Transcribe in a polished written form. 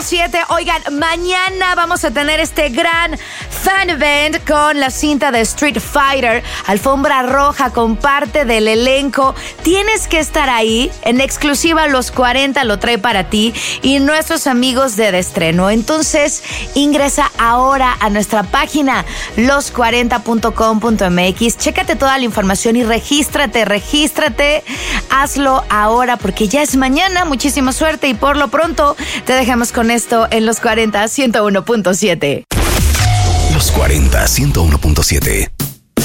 101.7. Oigan, mañana vamos a tener este gran fan event con la cinta de Street Fighter, alfombra roja con parte del elenco. Tienes que estar ahí. En exclusiva Los 40 lo trae para ti y nuestros amigos de Destreno. Entonces, ingresa ahora a nuestra página los40.com.mx. Chécate toda la información y regístrate. Hazlo ahora porque ya es mañana. Muchísima suerte y por lo pronto te dejamos con esto en Los 40 101.7. Los 40 101.7.